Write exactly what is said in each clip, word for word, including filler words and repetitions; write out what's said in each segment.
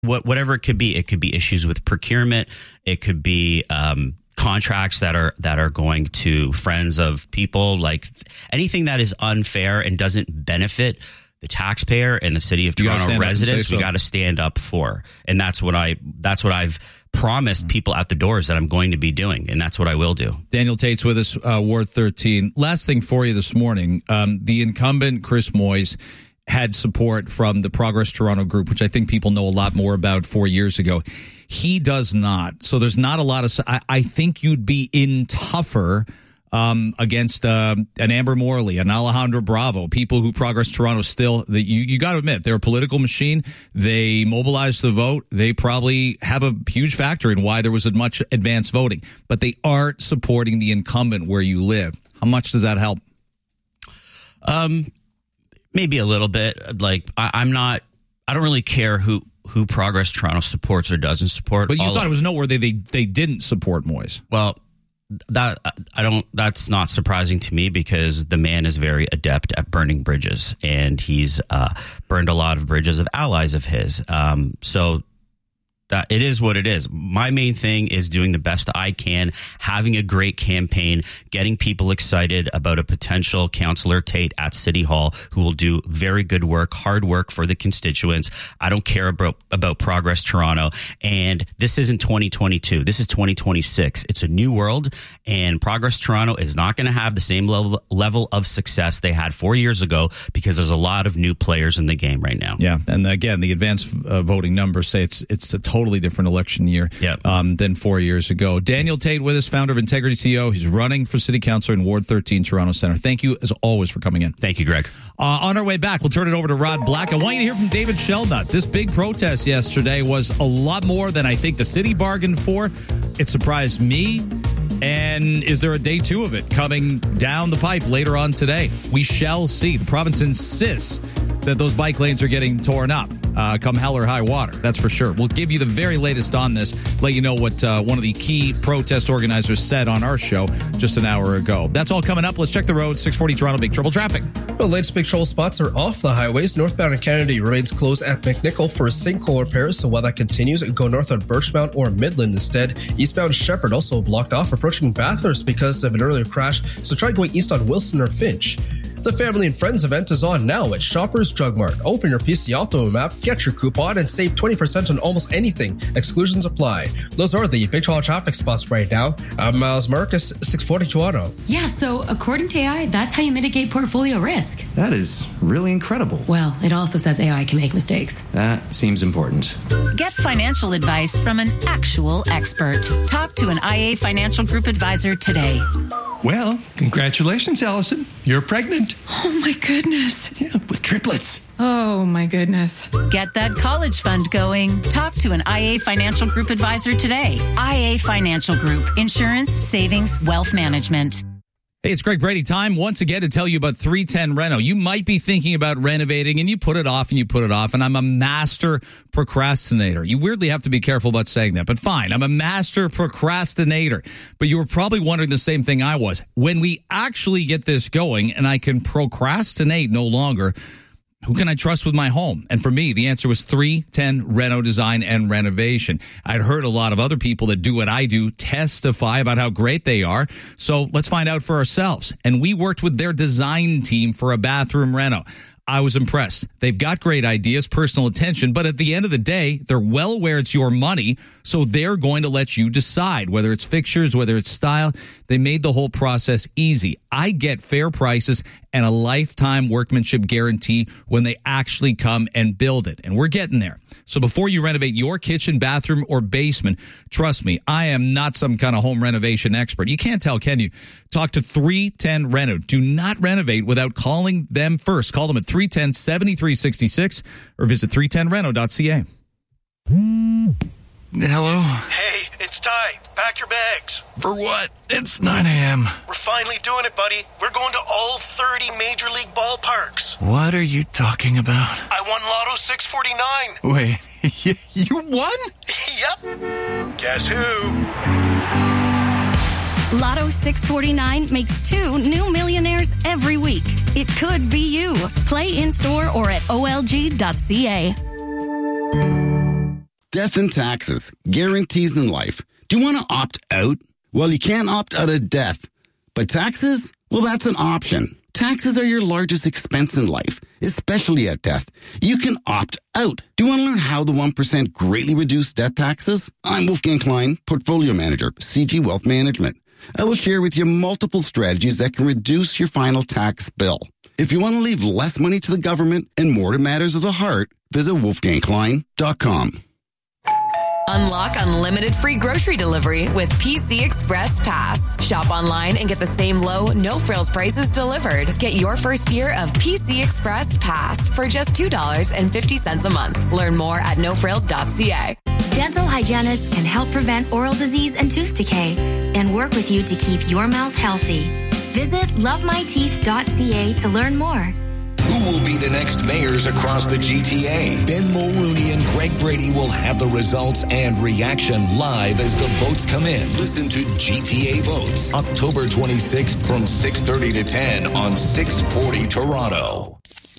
what whatever it could be. It could be issues with procurement. It could be um, contracts that are that are going to friends of people. Like anything that is unfair and doesn't benefit the taxpayer and the city of Toronto residents, so. we got to stand up for. And that's what I that's what I've promised people at the doors that I'm going to be doing, and that's what I will do. Daniel Tate's with us, uh, Ward thirteen. Last thing for you this morning, um, the incumbent Chris Moyes had support from the Progress Toronto group, which I think people know a lot more about four years ago. He does not. So there's not a lot of... I, I think you'd be in tougher um, against uh, an Amber Morley, an Alejandro Bravo, people who Progress Toronto still... The, you you got to admit, they're a political machine. They mobilize the vote. They probably have a huge factor in why there was a much advanced voting. But they aren't supporting the incumbent where you live. How much does that help? Um... Maybe a little bit. Like I, I'm not. I don't really care who who Progress Toronto supports or doesn't support. But you All thought of, it was noteworthy they they didn't support Moyes. Well, that I don't. That's not surprising to me because the man is very adept at burning bridges, and he's uh, burned a lot of bridges of allies of his. Um, so. That it is what it is. My main thing is doing the best I can, having a great campaign, getting people excited about a potential Councillor Tate at City Hall who will do very good work, hard work for the constituents. I don't care about, about Progress Toronto. And this isn't twenty twenty-two. This is twenty twenty-six. It's a new world, and Progress Toronto is not going to have the same level, level of success they had four years ago because there's a lot of new players in the game right now. Yeah, and again, the advanced uh, voting numbers say it's it's a total Totally different election year yep. um, than four years ago. Daniel Tate with us, founder of Integrity T O. He's running for city councilor in Ward thirteen, Toronto Centre. Thank you, as always, for coming in. Thank you, Greg. Uh, on our way back, we'll turn it over to Rod Black. I want you to hear from David Shelnut. This big protest yesterday was a lot more than I think the city bargained for. It surprised me. And is there a day two of it coming down the pipe later on today? We shall see. The province insists that those bike lanes are getting torn up uh, come hell or high water. That's for sure. We'll give you the very latest on this, let you know what uh, one of the key protest organizers said on our show just an hour ago. That's all coming up. Let's check the road. six forty Toronto, big trouble traffic. The latest big trouble spots are off the highways. Northbound in Kennedy remains closed at McNichol for sinkhole repairs, so while that continues, go north on Birchmount or Midland instead. Eastbound Shepherd also blocked off approaching Bathurst because of an earlier crash, so try going east on Wilson or Finch. The Family and Friends event is on now at Shoppers Drug Mart. Open your P C Auto map, get your coupon, and save twenty percent on almost anything. Exclusions apply. Those are the big trouble traffic spots right now. I'm Miles Marcus, six forty Toronto. Yeah, so according to A I, that's how you mitigate portfolio risk. That is really incredible. Well, it also says A I can make mistakes. That seems important. Get financial advice from an actual expert. Talk to an I A Financial Group advisor today. Well, congratulations, Allison. You're pregnant. Oh, my goodness. Yeah, with triplets. Oh, my goodness. Get that college fund going. Talk to an I A Financial Group advisor today. I A Financial Group. Insurance, savings, wealth management. Hey, it's Greg Brady. Time once again to tell you about three ten Reno. You might be thinking about renovating and you put it off and you put it off. And I'm a master procrastinator. You weirdly have to be careful about saying that, but fine. I'm a master procrastinator. But you were probably wondering the same thing I was. When we actually get this going and I can procrastinate no longer, who can I trust with my home? And for me, the answer was three ten Reno Design and Renovation. I'd heard a lot of other people that do what I do testify about how great they are. So let's find out for ourselves. And we worked with their design team for a bathroom reno. I was impressed. They've got great ideas, personal attention, but at the end of the day, they're well aware it's your money, so they're going to let you decide whether it's fixtures, whether it's style. They made the whole process easy. I get fair prices and a lifetime workmanship guarantee when they actually come and build it, and we're getting there. So before you renovate your kitchen, bathroom, or basement, trust me, I am not some kind of home renovation expert. You can't tell, can you? Talk to three ten Reno. Do not renovate without calling them first. Call them at three one zero, seven three six six or visit three ten reno dot c a. Hello? Hey, it's Ty. Pack your bags. For what? It's nine a.m. We're finally doing it, buddy. We're going to all thirty Major League ballparks. What are you talking about? I won Lotto six forty-nine. Wait, you won? Yep. Guess who? Lotto six forty-nine makes two new millionaires every week. It could be you. Play in-store or at O L G dot C A. Death and taxes, guarantees in life. Do you want to opt out? Well, you can't opt out of death. But taxes? Well, that's an option. Taxes are your largest expense in life, especially at death. You can opt out. Do you want to learn how the one percent greatly reduce death taxes? I'm Wolfgang Klein, Portfolio Manager, C G Wealth Management. I will share with you multiple strategies that can reduce your final tax bill. If you want to leave less money to the government and more to matters of the heart, visit wolfgang klein dot com. Unlock unlimited free grocery delivery with P C Express Pass. Shop online and get the same low, no-frills prices delivered. Get your first year of P C Express Pass for just two dollars and fifty cents a month. Learn more at no frills dot c a. Dental hygienists can help prevent oral disease and tooth decay and work with you to keep your mouth healthy. Visit love my teeth dot c a to learn more. Who will be the next mayors across the G T A? Ben Mulrooney and Greg Brady will have the results and reaction live as the votes come in. Listen to G T A Votes, October twenty-sixth from six thirty to ten on six forty Toronto.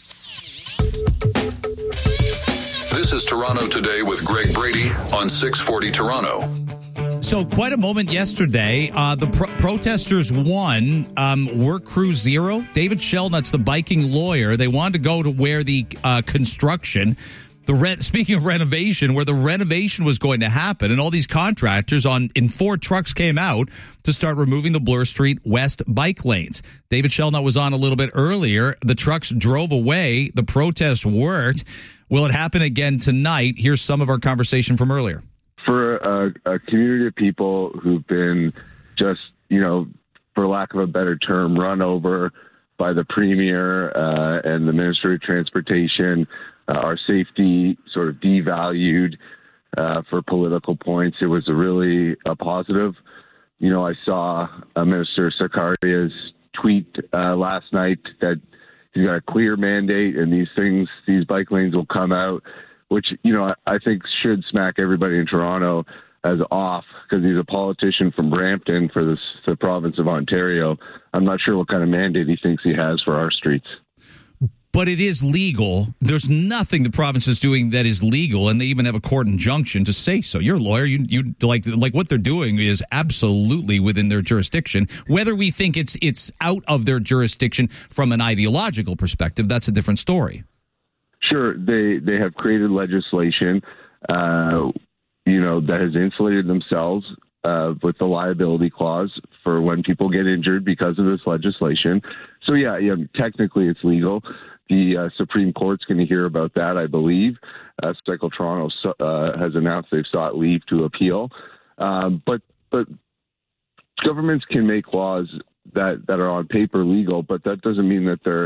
This is Toronto Today with Greg Brady on six forty Toronto. So quite a moment yesterday. Uh, the pro- protesters won um, Work Crew Zero. David Shellnutt's the biking lawyer. They wanted to go to where the uh, construction, the re- speaking of renovation, where the renovation was going to happen. And all these contractors on in four trucks came out to start removing the Bloor Street West bike lanes. David Shellnutt was on a little bit earlier. The trucks drove away. The protest worked. Will it happen again tonight? Here's some of our conversation from earlier. For a, a community of people who've been just, you know, for lack of a better term, run over by the Premier uh, and the Ministry of Transportation, uh, our safety sort of devalued uh, for political points, it was a really a positive. You know, I saw uh, Minister Sarkaria's tweet uh, last night that he's got a clear mandate and these things, these bike lanes will come out, which, you know, I think should smack everybody in Toronto as off because he's a politician from Brampton for this, the province of Ontario. I'm not sure what kind of mandate he thinks he has for our streets. But it is legal. There's nothing the province is doing that is legal, and they even have a court injunction to say so. You're a lawyer. You you like like what they're doing is absolutely within their jurisdiction. Whether we think it's it's out of their jurisdiction from an ideological perspective, that's a different story. Sure, they they have created legislation, uh, you know, that has insulated themselves uh, with the liability clause for when people get injured because of this legislation. So yeah, yeah, technically it's legal. The uh, Supreme Court's going to hear about that, I believe. Uh, Cycle Toronto uh, has announced they've sought leave to appeal. Um, but but governments can make laws that, that are on paper legal, but that doesn't mean that they're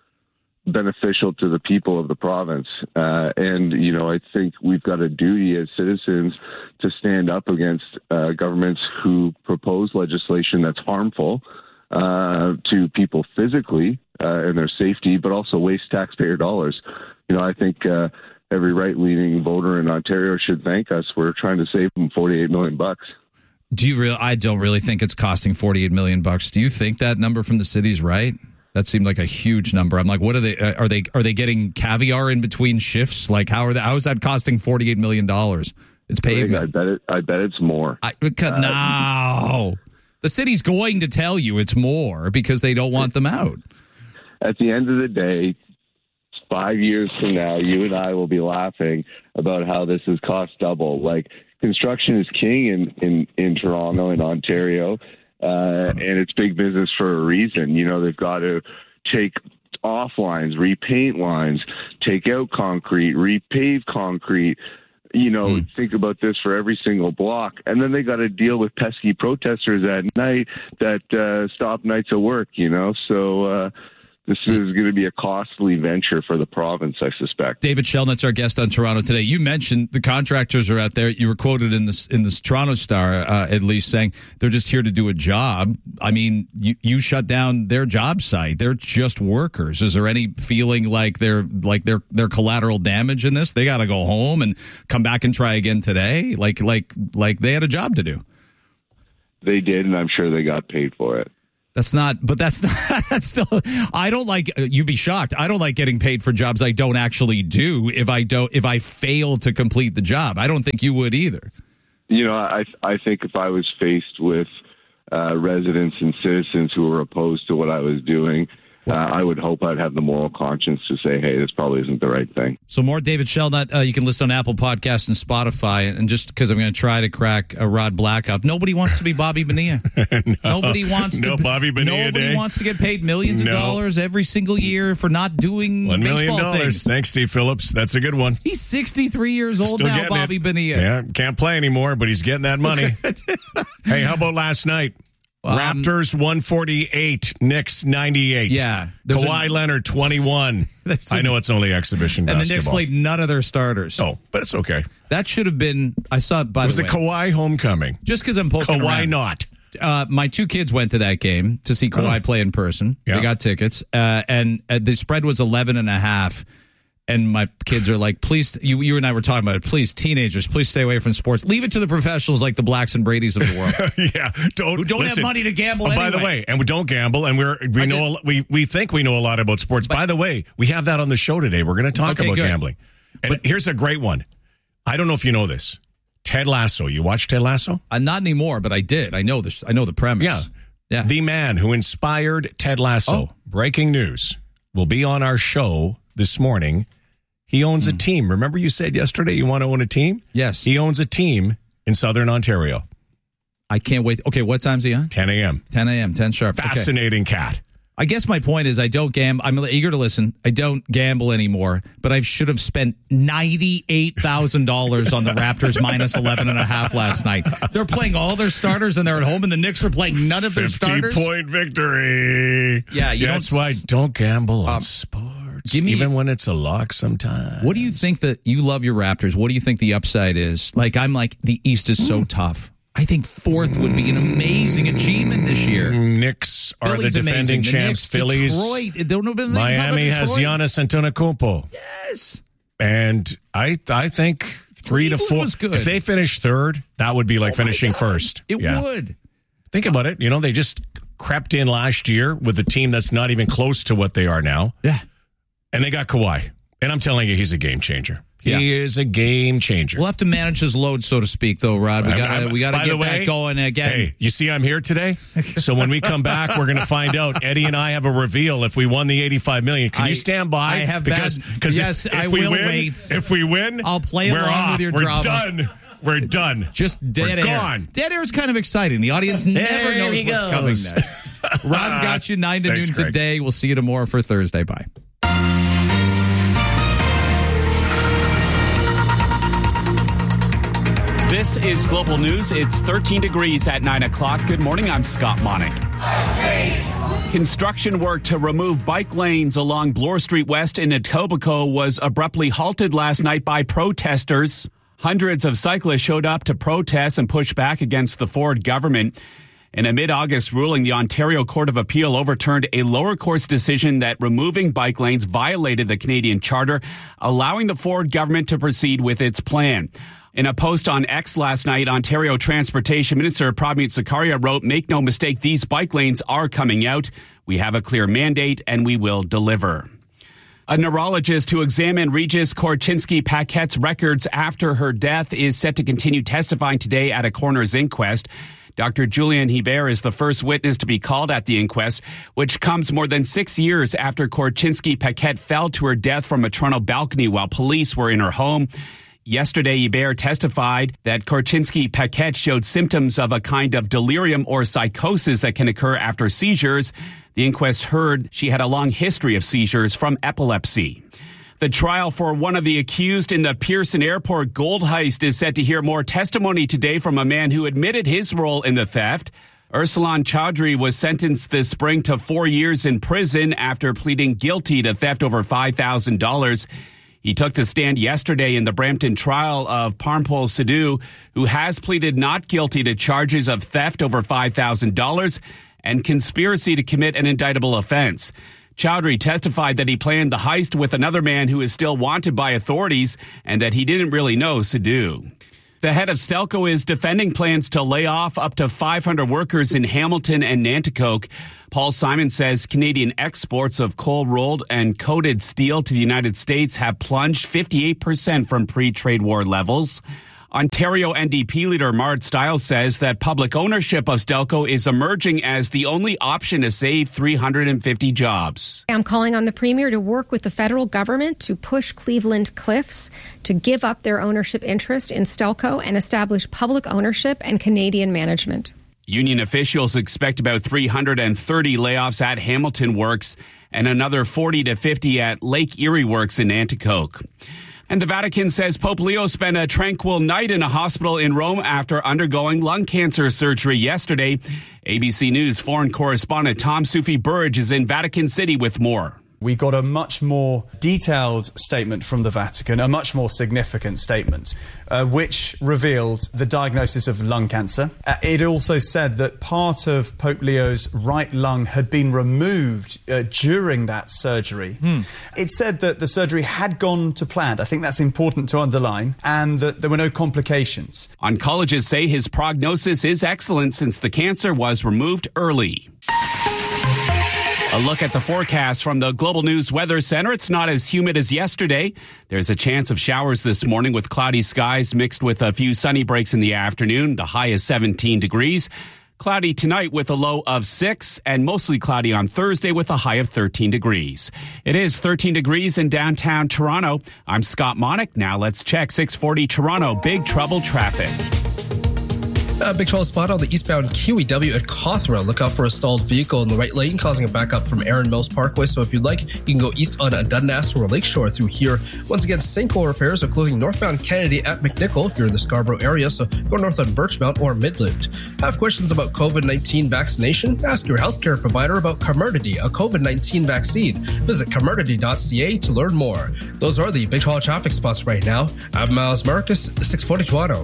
beneficial to the people of the province. Uh, and, you know, I think we've got a duty as citizens to stand up against uh, governments who propose legislation that's harmful uh, to people physically uh, and their safety, but also waste taxpayer dollars. You know, I think uh, every right-leaning voter in Ontario should thank us. We're trying to save them forty-eight million bucks. Do you really? I don't really think it's costing forty-eight million bucks. Do you think that number from the city's right? That seemed like a huge number. I'm like, what are they? Are they? Are they getting caviar in between shifts? Like, how are they? How is that costing forty-eight million dollars? It's pavement. I bet it. I bet it's more. I, uh, no, the city's going to tell you it's more because they don't want them out. At the end of the day, five years from now, you and I will be laughing about how this has cost double. Like, construction is king in in, in Toronto and Ontario. Uh, and it's big business for a reason. You know, they've got to take off lines, repaint lines, take out concrete, repave concrete, you know, mm. think about this for every single block. And then they got to deal with pesky protesters at night that uh, stop nights of work, you know. So uh, this is going to be a costly venture for the province, I suspect. David Shellnutt's our guest on Toronto Today. You mentioned the contractors are out there. You were quoted in this in this Toronto Star, uh, at least, saying they're just here to do a job. I mean, you, you shut down their job site. They're just workers. Is there any feeling like they're like they're they're collateral damage in this? They got to go home and come back and try again today. Like like like they had a job to do. They did, and I'm sure they got paid for it. That's not, but that's not, that's still, I don't like, you'd be shocked. I don't like getting paid for jobs I don't actually do if I don't, if I fail to complete the job. I don't think you would either. You know, I I think if I was faced with uh, residents and citizens who were opposed to what I was doing, uh, I would hope I'd have the moral conscience to say, hey, this probably isn't the right thing. So more David Shelnut, uh, you can listen on Apple Podcasts and Spotify. And just because I'm going to try to crack a Rod Black up, nobody wants to be Bobby Bonilla. no, nobody wants to. No Bobby Bonilla Nobody day. wants to get paid millions of No. dollars every single year for not doing One million baseball dollars. things. Thanks, Steve Phillips. That's a good one. He's sixty-three years old Still now, getting Bobby it. Bonilla. Yeah, can't play anymore, but he's getting that money. Hey, how about last night? Um, Raptors one forty-eight, Knicks ninety-eight. Yeah, there's Kawhi a- Leonard twenty-one. There's a- I know it's only exhibition And the basketball. Knicks played none of their starters. Oh, but it's okay. That should have been, I saw it by It was the a way. Kawhi homecoming. Just because I'm poking Kawhi around. not. Uh, my two kids went to that game to see Kawhi Oh. play in person. Yeah. They got tickets. Uh, and uh, the spread was eleven and a half. And my kids are like, please, you, you and I were talking about it. Please, teenagers, please stay away from sports. Leave it to the professionals like the Blacks and Brady's of the world. yeah, don't Who don't have listen. money to gamble Oh, by anyway. the way, and we don't gamble, and we're we I know did- a, lo- we we think we know a lot about sports. by the way, we have that on the show today. We're going to talk Okay, about good. gambling. And here's a great one. I don't know if you know this. Ted Lasso. You watch Ted Lasso? Uh, not anymore, but I did. I know this. I know the premise. Yeah. Yeah. The man who inspired Ted Lasso. Oh. Breaking news. Will be on our show this morning. He owns a team. Remember you said yesterday you want to own a team? Yes. He owns a team in Southern Ontario. I can't wait. Okay, what time's he on? ten a.m. ten a.m., ten sharp. Okay. Fascinating cat. I guess my point is I don't gamble. I'm eager to listen. I don't gamble anymore, but I should have spent ninety-eight thousand dollars on the Raptors minus eleven and a half last night. They're playing all their starters and they're at home, and the Knicks are playing none of their starters. fifty-point victory. Yeah, you That's don't why s- don't gamble on Um, sports, give me- even when it's a lock sometimes. What do you think that you love your Raptors? What do you think the upside is? Like, I'm like, the East is so tough. I think fourth would be an amazing achievement this year. Knicks are Philly's the defending amazing. The champs. Knicks, Phillies. Detroit. Don't know, don't talk about Miami has Detroit. Giannis Antetokounmpo. Yes. And I I think three Cleveland to four. was good. If they finish third, that would be like Oh my finishing God. first. It Yeah. would. Think about it. You know, they just crept in last year with a team that's not even close to what they are now. Yeah. And they got Kawhi. And I'm telling you, he's a game changer. He Yeah. is a game changer. We'll have to manage his load, so to speak, though, Rod. We I'm- gotta I'm- we gotta by get the way, that going again. Hey, you see I'm here today? So when we come back, we're going to find out. Eddie and I have a reveal if we won the eighty-five million dollars. Can I- you stand by? I have because, bad- because yes, if, if I we will win, wait. If we win, I'll play we're along off. with your we're drama. done. We're done. Just dead We're air. gone. Dead air is kind of exciting. The audience never There knows he what's goes. coming next. Rod's got you nine to Thanks, noon Greg. today. We'll see you tomorrow for Thursday. Bye. This is Global News. It's thirteen degrees at nine o'clock. Good morning. I'm Scott Monick. Construction work to remove bike lanes along Bloor Street West in Etobicoke was abruptly halted last night by protesters. Hundreds of cyclists showed up to protest and push back against the Ford government. In a mid-August ruling, the Ontario Court of Appeal overturned a lower court's decision that removing bike lanes violated the Canadian Charter, allowing the Ford government to proceed with its plan. In a post on X last night, Ontario Transportation Minister Prabmeet Sarkaria wrote, "Make no mistake, these bike lanes are coming out. We have a clear mandate and we will deliver." A neurologist who examined Regis Korchinski-Paquette's records after her death is set to continue testifying today at a coroner's inquest. Doctor Julien Hebert is the first witness to be called at the inquest, which comes more than six years after Korchinski-Paquette fell to her death from a Toronto balcony while police were in her home. Yesterday, Hebert testified that Korchinski-Paquette showed symptoms of a kind of delirium or psychosis that can occur after seizures. The inquest heard she had a long history of seizures from epilepsy. The trial for one of the accused in the Pearson Airport gold heist is set to hear more testimony today from a man who admitted his role in the theft. Ursulan Chaudhry was sentenced this spring to four years in prison after pleading guilty to theft over five thousand dollars. He took the stand yesterday in the Brampton trial of Parmpol Sidhu, who has pleaded not guilty to charges of theft over five thousand dollars and conspiracy to commit an indictable offense. Chaudhry testified that he planned the heist with another man who is still wanted by authorities and that he didn't really know Sidhu. The head of Stelco is defending plans to lay off up to five hundred workers in Hamilton and Nanticoke. Paul Simon says Canadian exports of cold-rolled and coated steel to the United States have plunged fifty-eight percent from pre-trade war levels. Ontario N D P leader Mard Stiles says that public ownership of Stelco is emerging as the only option to save three hundred fifty jobs. I'm calling on the Premier to work with the federal government to push Cleveland Cliffs to give up their ownership interest in Stelco and establish public ownership and Canadian management. Union officials expect about three hundred thirty layoffs at Hamilton Works and another forty to fifty at Lake Erie Works in Nanticoke. And the Vatican says Pope Leo spent a tranquil night in a hospital in Rome after undergoing lung cancer surgery yesterday. A B C News foreign correspondent Tom Sufi Burge is in Vatican City with more. We got a much more detailed statement from the Vatican, a much more significant statement, uh, which revealed the diagnosis of lung cancer. Uh, it also said that part of Pope Leo's right lung had been removed uh, during that surgery. Hmm. It said that the surgery had gone to plan. I think that's important to underline, and that there were no complications. Oncologists say his prognosis is excellent since the cancer was removed early. A look at the forecast from the Global News Weather Center. It's not as humid as yesterday. There's a chance of showers this morning with cloudy skies mixed with a few sunny breaks in the afternoon. The high is seventeen degrees. Cloudy tonight with a low of six, and mostly cloudy on Thursday with a high of thirteen degrees. It is thirteen degrees in downtown Toronto. I'm Scott Monick. Now let's check six forty Toronto Big Trouble traffic. A big trouble spot on the eastbound Q E W at Cawthra. Look out for a stalled vehicle in the right lane, causing a backup from Erin Mills Parkway. So if you'd like, you can go east on Dundas or Lakeshore through here. Once again, sinkhole repairs are closing northbound Kennedy at McNichol if you're in the Scarborough area. So go north on Birchmount or Midland. Have questions about COVID nineteen vaccination? Ask your healthcare provider about Comirnaty, a COVID nineteen vaccine. Visit comirnaty dot c a to learn more. Those are the big trouble traffic spots right now. I'm Miles Marcus, six forty Toronto.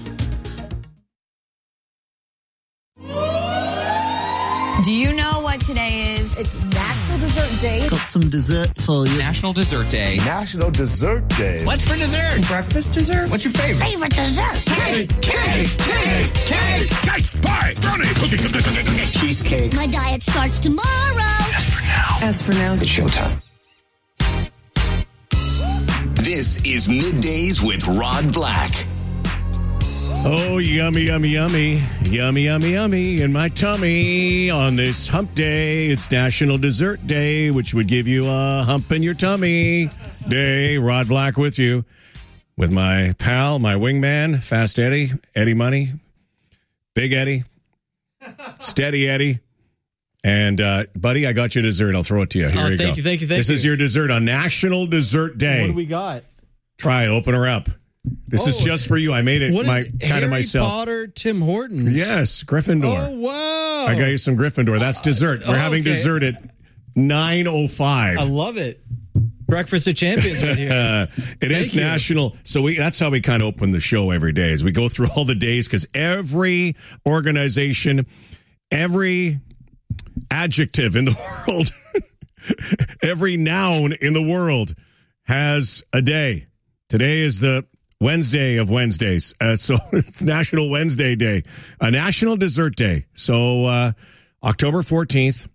Do you know what today is? It's National Dessert Day. Got some dessert for you. National Dessert Day. National Dessert Day. What's for dessert? Breakfast dessert. What's your favorite? Favorite dessert. Cake, cake, cake, cake, cake, pie, brownie, cookie, cookie, cookie, cookie, cheesecake. My diet starts tomorrow. As for now. As for now. It's showtime. This is Middays with Rod Black. Oh, yummy, yummy, yummy, yummy, yummy, yummy in my tummy. On this hump day, it's National Dessert Day, which would give you a hump in your tummy day. Rod Black with you, with my pal, my wingman, Fast Eddie, Eddie Money, Big Eddie, Steady Eddie. And, uh, buddy, I got you dessert. I'll throw it to you. Here oh, you thank go. you, thank you, thank this you. This is your dessert on National Dessert Day. What do we got? Try it. Open her up. This oh, is just for you. I made it what my is kind Harry of myself. Potter, Tim Hortons. Yes, Gryffindor. Oh, wow. I got you some Gryffindor. That's dessert. We're oh, having okay. dessert at nine oh five. I love it. Breakfast of Champions right here. uh, it Thank is you. national. So we that's how we kind of open the show every day is we go through all the days because every organization, every adjective in the world, every noun in the world has a day. Today is the Wednesday of Wednesdays. Uh, so it's National Wednesday Day, a National Dessert Day. So uh, October fourteenth,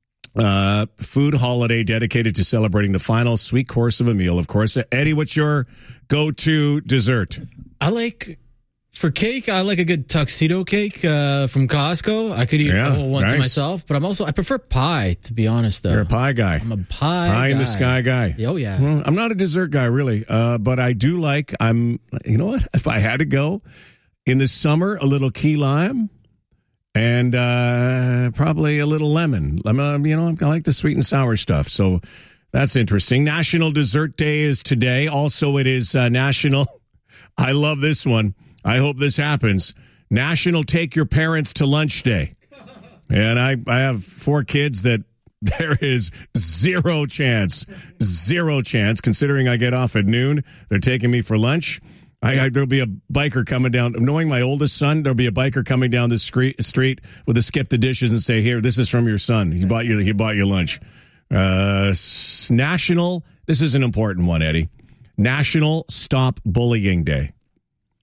uh, food holiday dedicated to celebrating the final sweet course of a meal. Of course, Eddie, what's your go-to dessert? I like, for cake, I like a good tuxedo cake uh, from Costco. I could eat Yeah, a whole one to nice. myself, but I'm also, I prefer pie, to be honest, though. You're a pie guy. I'm a pie Pie in guy. the sky guy. Oh, yeah. Well, I'm not a dessert guy, really, uh, but I do like, I'm, you know what? If I had to go, in the summer, a little key lime and uh, probably a little lemon. Lemon, you know, I like the sweet and sour stuff. So that's interesting. National Dessert Day is today. Also, it is uh, National, I love this one. I hope this happens. National Take Your Parents to Lunch Day. And I, I have four kids that there is zero chance, zero chance, considering I get off at noon, they're taking me for lunch. I, I, there'll be a biker coming down. Knowing my oldest son, there'll be a biker coming down the street, street with a skip the dishes and say, here, this is from your son. He bought you, he bought you lunch. Uh, National, this is an important one, Eddie. National Stop Bullying Day.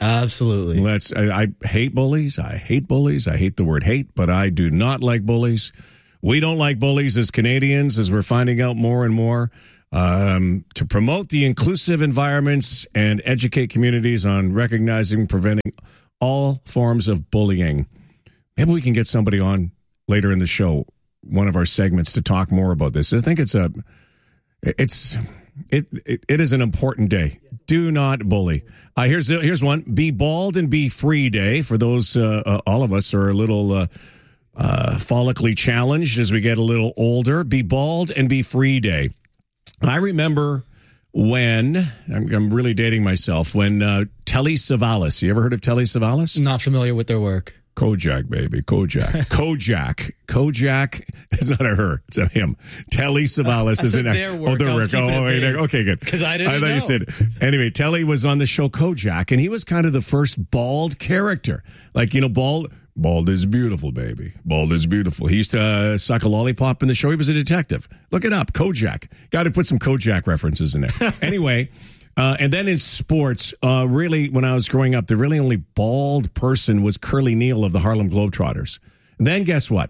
Absolutely. Let's. I, I hate bullies. I hate bullies. I hate the word hate, but I do not like bullies. We don't like bullies as Canadians, as we're finding out more and more. Um, to promote the inclusive environments and educate communities on recognizing, preventing all forms of bullying. Maybe we can get somebody on later in the show, one of our segments, to talk more about this. I think it's a, it's, it, it, it is an important day. Do not bully. Uh, here's here's one. Be bald and be free day for those. Uh, uh, all of us are a little uh, uh, follically challenged as we get a little older. Be bald and be free day. I remember when I'm, I'm really dating myself. When uh, Telly Savalas. You ever heard of Telly Savalas? Not familiar with their work. Kojak, baby. Kojak. Kojak. Kojak. It's not a her. It's a him. Telly Savalas uh, is in their work. Oh, their work. Oh, wait, okay, good. Because I didn't I thought know. you said. Anyway, Telly was on the show Kojak, and he was kind of the first bald character. Like, you know, bald. Bald is beautiful, baby. Bald is beautiful. He used to uh, suck a lollipop in the show. He was a detective. Look it up. Kojak. Got to put some Kojak references in there. Anyway. Uh, and then in sports, uh, really, when I was growing up, the really only bald person was Curly Neal of the Harlem Globetrotters. And then guess what?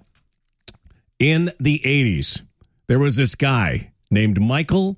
In the eighties, there was this guy named Michael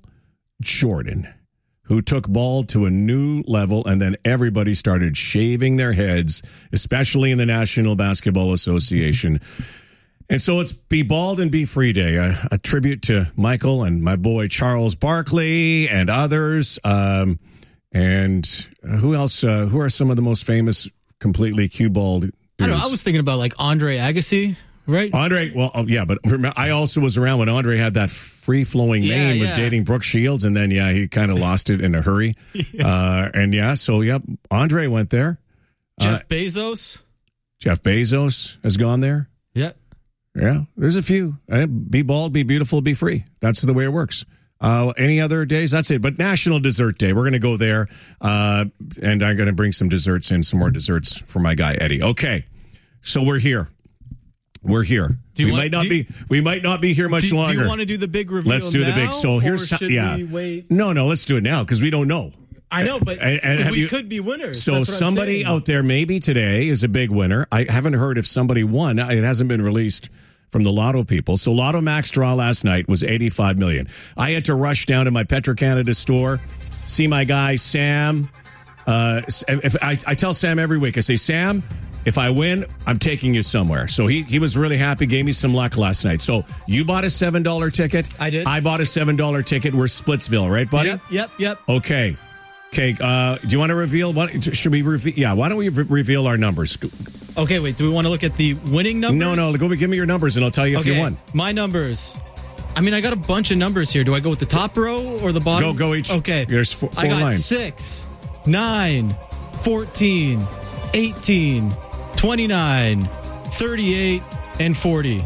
Jordan who took bald to a new level, and then everybody started shaving their heads, especially in the National Basketball Association. And so it's Be Bald and Be Free Day, a, a tribute to Michael and my boy Charles Barkley and others. Um, and who else? Uh, who are some of the most famous completely Q-bald dudes? I don't know. I was thinking about like Andre Agassi, right? Andre, well, oh, yeah, but remember, I also was around when Andre had that free-flowing Yeah, name, was yeah. dating Brooke Shields, and then, yeah, he kind of lost it in a hurry. Yeah. Uh, and, yeah, so, yep, Andre went there. Jeff Uh, Bezos. Jeff Bezos has gone there. Yeah. Yeah, there's a few. Uh, Be bald, be beautiful, be free. That's the way it works. Uh, any other days? That's it. But National Dessert Day, we're going to go there. Uh, and I'm going to bring some desserts in, some more desserts for my guy, Eddie. Okay, so we're here. We're here. Do you we want- might not do- be. We might not be here much do, longer. Do you want to do the big reveal Let's do the big. now, So here's or should yeah. we wait? No, no. Let's do it now because we don't know. I know, but And- and have we you- could be winners. So That's what I'm somebody saying. out there maybe today is a big winner. I haven't heard if somebody won. It hasn't been released from the Lotto people. So Lotto Max draw last night was eighty-five million. I had to rush down to my Petro-Canada store, see my guy Sam. Uh, if I, I tell Sam every week, I say, Sam, if I win, I'm taking you somewhere. So he, he was really happy, gave me some luck last night. So you bought a seven dollar ticket. I did. I bought a seven dollar ticket. We're Splitsville, right, buddy? Yep, yep, yep. Okay. Okay. Uh, do you want to reveal? What, should we reveal? Yeah. Why don't we re- reveal our numbers? Okay, wait. Do we want to look at the winning numbers? No, no. Go give me your numbers, and I'll tell you if okay, you won. my numbers. I mean, I got a bunch of numbers here. Do I go with the top row or the bottom? Go, go each. Okay. There's four, four I got lines. six, nine, fourteen, eighteen, twenty-nine, thirty-eight, and forty.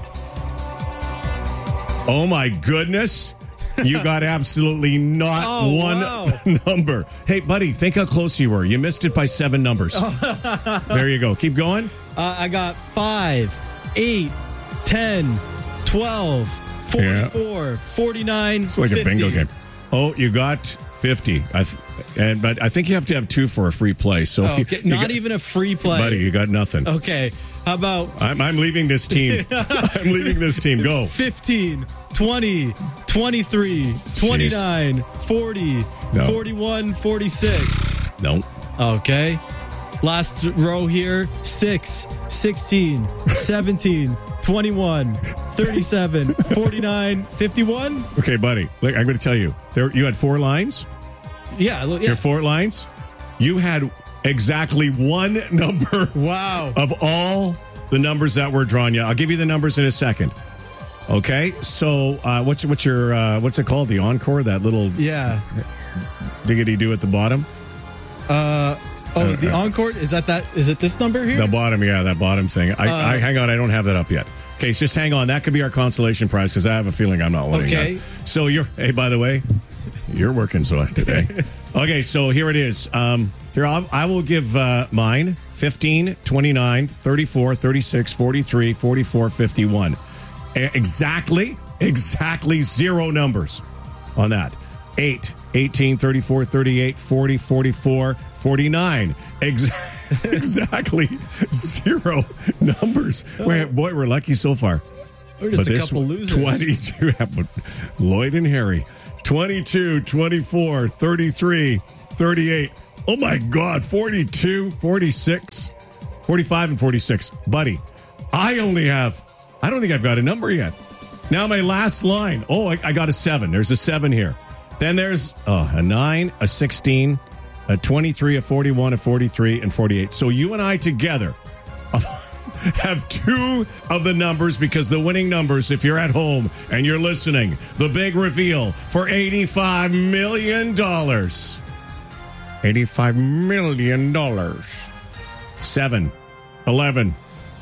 Oh my goodness. You got absolutely not Oh, one wow. number. Hey, buddy, think how close you were. You missed it by seven numbers. There you go. Keep going. Uh, I got five, eight, ten, twelve, forty-four, forty-nine, It's like fifty. a bingo game. Oh, you got fifty. I th- and but I think you have to have two for a free play. So Oh, you- okay, you not got- even a free play. buddy, you got nothing. Okay. How about I'm, I'm leaving this team. I'm leaving this team. Go. fifteen, twenty, twenty-three, twenty-nine, forty, No. forty-one, forty-six. No. Okay. Last row here, six, sixteen, seventeen, twenty-one, thirty-seven, forty-nine, fifty-one. Okay, buddy. Look, I'm going to tell you. There, you had four lines. Yeah, look, yeah. Your four lines. You had exactly one number. Wow. Of all the numbers that were drawn. Yeah, I'll give you the numbers in a second. Okay, so uh, what's what's your uh, what's it called? The encore, that little Yeah. diggity do at the bottom. Uh oh, Uh, the uh, encore, is that that is it this number here? The bottom, yeah, that bottom thing. I, Uh, I hang on, I don't have that up yet. Okay, so just hang on. That could be our consolation prize because I have a feeling I'm not winning. Okay. that. So you're. Hey, by the way, you're working so today. Okay, so here it is. Um, here I'll, I will give uh, mine: fifteen, twenty-nine, thirty-four, thirty-six, forty-three, forty-four, fifty-one. E- Exactly, exactly zero numbers on that. eight, eighteen, thirty-four, thirty-eight, forty, forty-four, forty-nine. Ex- exactly zero numbers. Wait, boy, we're lucky so far. We're just But a this couple losers. twenty-two, Lloyd and Harry. twenty-two, twenty-four, thirty-three, thirty-eight. Oh my God, forty-two, forty-six, forty-five, and forty-six. Buddy, I only have, I don't think I've got a number yet. Now my last line. Oh, I, I got a seven. There's a seven here. Then there's oh, a nine, a sixteen, a twenty-three, a forty-one, a forty-three, and forty-eight. So you and I together have two of the numbers, because the winning numbers, if you're at home and you're listening, the big reveal for eighty-five million dollars. eighty-five million dollars. seven, eleven,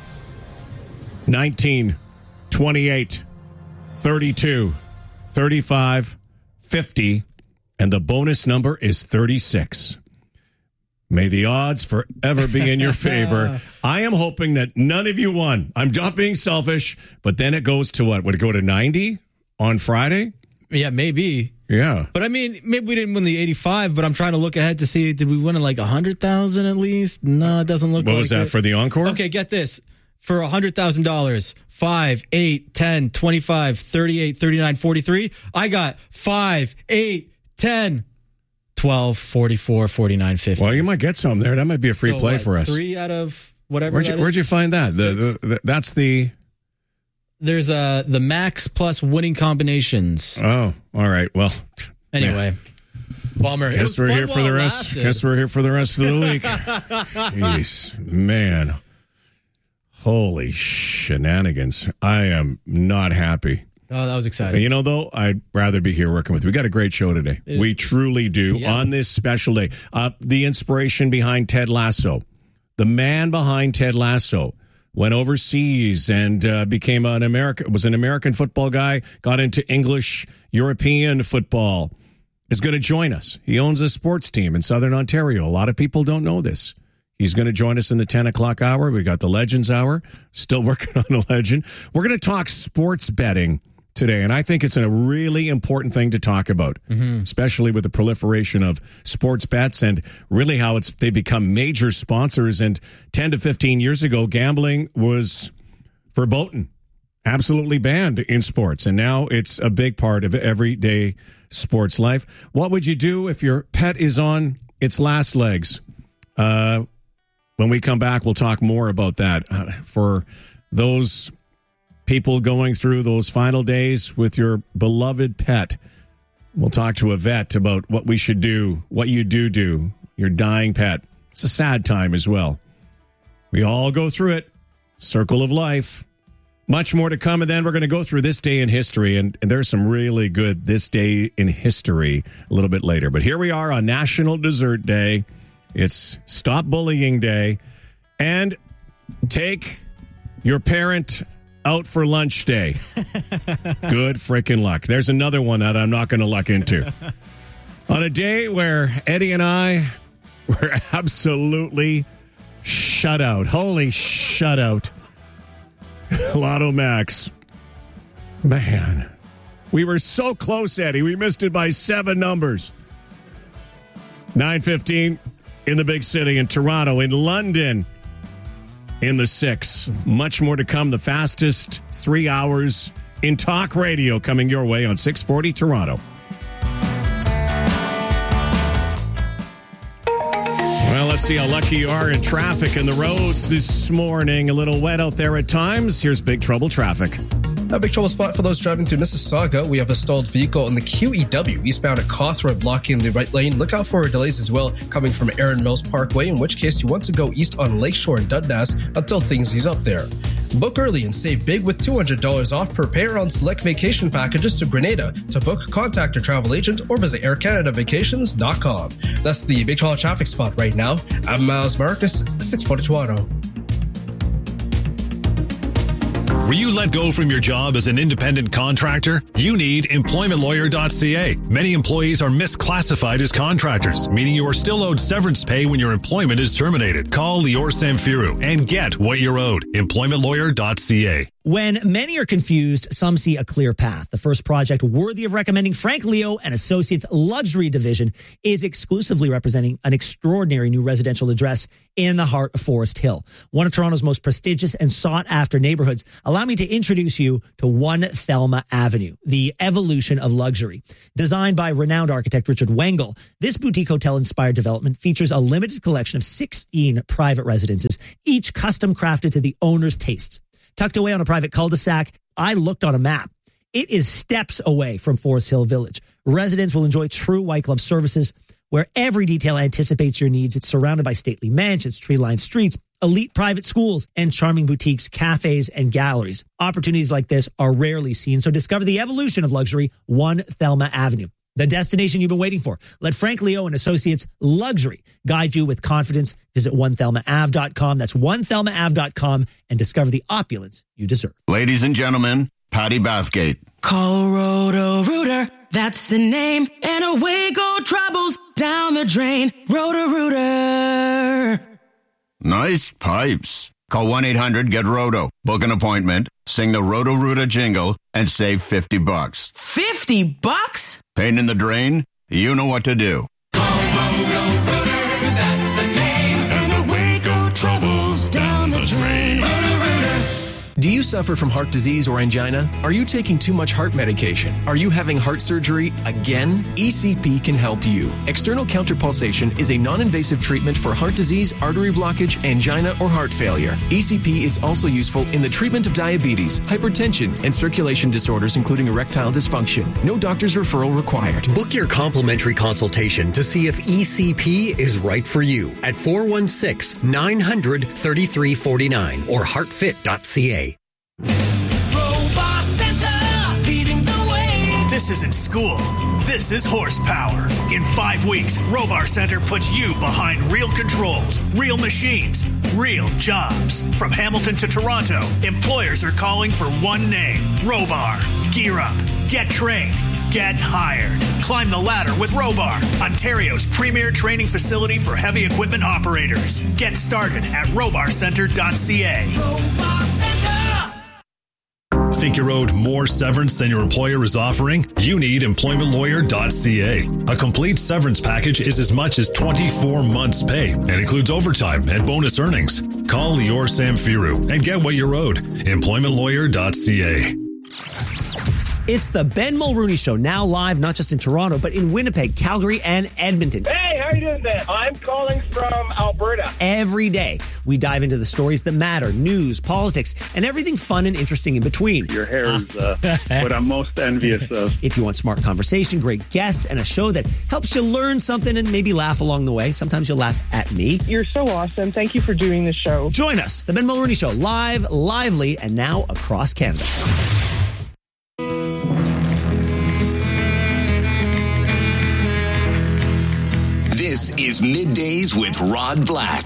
nineteen, twenty-eight, thirty-two, thirty-five, fifty, and the bonus number is thirty-six. May the odds forever be in your favor. I am hoping that none of you won. I'm not being selfish, but then it goes to what? Would it go to ninety on Friday? Yeah, maybe. Yeah. But I mean, maybe we didn't win the eighty-five, but I'm trying to look ahead to see, did we win it like one hundred thousand at least? No, it doesn't look What like was that it. for the encore? Okay, get this. For one hundred thousand dollars, five, eight, ten, twenty-five, thirty-eight, thirty-nine, forty-three, I got five, eight, ten, twelve, forty-four, forty-nine, fifty. Well, you might get some there. That might be a free So play what, for us. Three out of whatever. Where'd you, that where'd you is? find that? The, the, the That's the... There's uh, the max plus winning combinations. Oh, all right. Well, Anyway, bummer. It guess was we're fun here for while the it rest. lasted. Guess we're here for the rest of the week. Jeez, man. Holy shenanigans. I am not happy. Oh, that was exciting. You know, though, I'd rather be here working with you. We got a great show today. It- we truly do Yeah. on this special day. Uh, the inspiration behind Ted Lasso, the man behind Ted Lasso, went overseas and uh, became an American, was an American football guy, got into English, European football, is going to join us. He owns a sports team in Southern Ontario. A lot of people don't know this. He's going to join us in the ten o'clock hour. We got the Legends Hour. Still working on a legend. We're going to talk sports betting today, and I think it's a really important thing to talk about, Mm-hmm. especially with the proliferation of sports bets and really how it's they become major sponsors. And ten to fifteen years ago, gambling was verboten, absolutely banned in sports, and now it's a big part of everyday sports life. What would you do if your pet is on its last legs? Uh, when we come back, we'll talk more about that. Uh, for those people going through those final days with your beloved pet, we'll talk to a vet about what we should do, what you do do, your dying pet. It's a sad time as well. We all go through it. Circle of life. Much more to come, and then we're going to go through this day in history, and, and there's some really good this day in history a little bit later. But here we are on National Dessert Day. It's Stop Bullying Day, and take your parent out for lunch day. Good freaking luck. There's another one that I'm not going to luck into. On a day where Eddie and I were absolutely shut out. Holy shut out. Lotto Max. Man, we were so close, Eddie. We missed it by seven numbers. nine fifteen in the big city, in Toronto, in London, in the six. Much more to come. The fastest three hours in talk radio coming your way on six forty Toronto. Well, let's see how lucky you are in traffic and the roads this morning. A little wet out there at times. Here's Big Trouble traffic. A big trouble spot for those driving through Mississauga. We have a stalled vehicle in the Q E W eastbound at Cawthron blocking the right lane. Look out for delays as well coming from Erin Mills Parkway, in which case you want to go east on Lakeshore and Dundas until things ease up there. Book early and save big with two hundred dollars off per pair on select vacation packages to Grenada. To book, contact your travel agent or visit air canada vacations dot com. That's the Big Trouble traffic spot right now. I'm Miles Marcus, six forty Toronto. Were you let go from your job as an independent contractor? You need employment lawyer dot c a. Many employees are misclassified as contractors, meaning you are still owed severance pay when your employment is terminated. Call Lior Samfiru and get what you're owed. employment lawyer dot c a. When many are confused, some see a clear path. The first project worthy of recommending, Frank Leo and Associates Luxury Division, is exclusively representing an extraordinary new residential address in the heart of Forest Hill, one of Toronto's most prestigious and sought-after neighborhoods. Allow me to introduce you to One Thelma Avenue, the evolution of luxury. Designed by renowned architect Richard Wengel, this boutique hotel-inspired development features a limited collection of sixteen private residences, each custom crafted to the owner's tastes. Tucked away on a private cul-de-sac, I looked on a map. It is steps away from Forest Hill Village. Residents will enjoy true white glove services where every detail anticipates your needs. It's surrounded by stately mansions, tree-lined streets, elite private schools, and charming boutiques, cafes, and galleries. Opportunities like this are rarely seen, so discover the evolution of luxury, One Thelma Avenue. The destination you've been waiting for. Let Frank Leo and Associates Luxury guide you with confidence. Visit one thelma ave dot com. That's one thelma ave dot com and discover the opulence you deserve. Ladies and gentlemen, Patty Bathgate. Call Roto-Rooter, that's the name, and away go troubles down the drain. Roto-Rooter. Nice pipes. Call one eight hundred get roto. Book an appointment, sing the Roto-Rooter jingle, and save fifty bucks. fifty bucks? Pain in the drain? You know what to do. Call Roto-Rooter, that's the name, and away go troubles down the drain. Do you suffer from heart disease or angina? Are you taking too much heart medication? Are you having heart surgery again? E C P can help you. External counterpulsation is a non-invasive treatment for heart disease, artery blockage, angina, or heart failure. E C P is also useful in the treatment of diabetes, hypertension, and circulation disorders, including erectile dysfunction. No doctor's referral required. Book your complimentary consultation to see if E C P is right for you at four one six, nine hundred, thirty-three forty-nine or heart fit dot c a. Robot Center, leading the way. This isn't school. This is horsepower. In five weeks, Robar Center puts you behind real controls, real machines, real jobs. From Hamilton to Toronto, employers are calling for one name, Robar. Gear up, get trained, get hired. Climb the ladder with Robar, Ontario's premier training facility for heavy equipment operators. Get started at robar center dot c a. Robar Center. Think you're owed more severance than your employer is offering? You need employment lawyer dot c a. A complete severance package is as much as twenty-four months' pay and includes overtime and bonus earnings. Call Lior Samfiru and get what you're owed. employment lawyer dot c a. It's the Ben Mulrooney Show, now live not just in Toronto, but in Winnipeg, Calgary, and Edmonton. Hey, how you doing there? I'm calling from Alberta. Every day, we dive into the stories that matter, news, politics, and everything fun and interesting in between. Your hair is uh, what I'm most envious of. If you want smart conversation, great guests, and a show that helps you learn something and maybe laugh along the way, sometimes you'll laugh at me. You're so awesome. Thank you for doing the show. Join us, the Ben Mulrooney Show, live, lively, and now across Canada. This is Middays with Rod Black.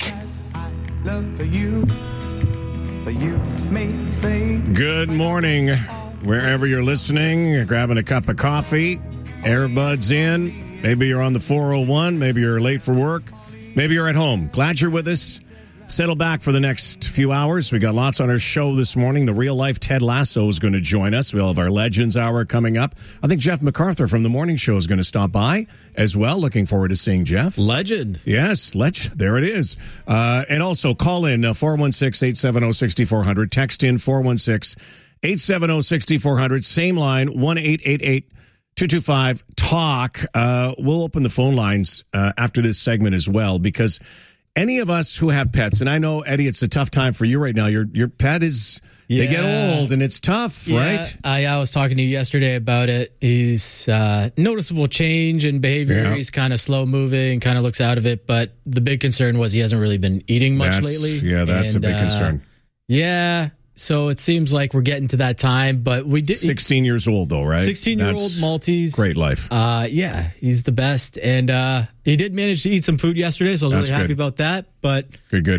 Good morning, wherever you're listening, grabbing a cup of coffee, earbuds in. Maybe you're on the four oh one, maybe you're late for work, maybe you're at home. Glad you're with us. Settle back for the next few hours. We got lots on our show this morning. The real life Ted Lasso is going to join us. We'll have our Legends Hour coming up. I think Jeff MacArthur from the morning show is going to stop by as well. Looking forward to seeing Jeff. Legend. Yes, legend. There it is. Uh, and also call in uh, four one six, eight seven zero, six four zero zero. Text in four one six, eight seven zero, six four zero zero. Same line, one eight eight eight, two two five, talk. Uh, we'll open the phone lines uh, after this segment as well, because any of us who have pets, and I know, Eddie, it's a tough time for you right now. Your your pet is, yeah. They get old, and it's tough, yeah, right? I, I was talking to you yesterday about it. He's uh, noticeable change in behavior. Yeah. He's kind of slow moving, kind of looks out of it. But the big concern was he hasn't really been eating much that's, lately. Yeah, that's and, a big uh, concern. Yeah. So it seems like we're getting to that time, but we did. sixteen years old, though, right? sixteen-year-old That's Maltese. Great life. Uh, yeah, he's the best. And uh, he did manage to eat some food yesterday, so I was That's really happy good. about that. But Good, good.